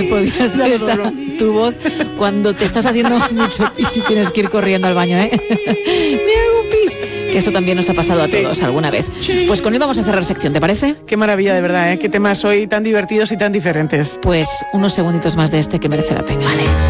podría ser esta tu voz cuando te estás haciendo mucho pis y tienes que ir corriendo al baño, ¿eh? Me hago pis. Que eso también nos ha pasado a todos alguna vez. Pues con él vamos a cerrar sección, ¿te parece? Qué maravilla, de verdad, ¿eh? Qué temas hoy tan divertidos y tan diferentes. Pues unos segunditos más de este que merece la pena. Vale.